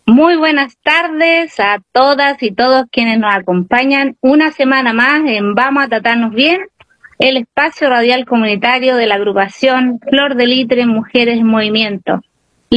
Muy buenas tardes a todas y todos quienes nos acompañan una semana más en Vamos a Tratarnos Bien, el espacio radial comunitario de la agrupación Flor de Litre Mujeres en Movimiento.